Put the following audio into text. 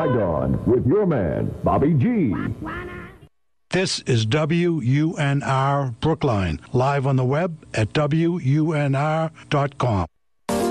Saigon with your man, Bobby G. This is WUNR Brookline, live on the web at WUNR.com.